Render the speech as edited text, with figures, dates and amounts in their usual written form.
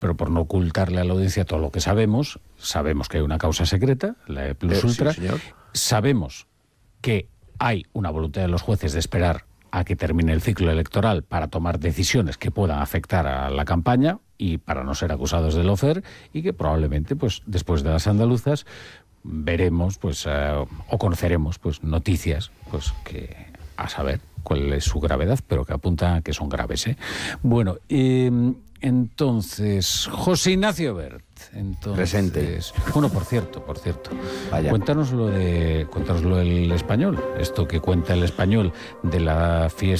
pero por no ocultarle a la audiencia todo lo que sabemos que hay una causa secreta, la E Plus Ultra, sí, señor. sabemos que hay una voluntad de los jueces de esperar a que termine el ciclo electoral para tomar decisiones que puedan afectar a la campaña y para no ser acusados de lawfare, y que probablemente, pues, después de las andaluzas, veremos, pues, o conoceremos, pues, noticias, pues, que a saber cuál es su gravedad, pero que apuntan a que son graves, ¿eh? Bueno, entonces, José Ignacio Bert. Presente. Bueno, por cierto. Vaya. Cuéntanos lo del Español. Esto que cuenta el Español de la fiesta